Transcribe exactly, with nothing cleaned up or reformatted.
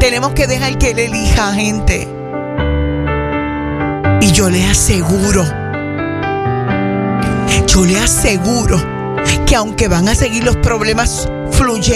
Tenemos que dejar que Él elija, gente. Y yo le aseguro, yo le aseguro que aunque van a seguir los problemas fluyendo,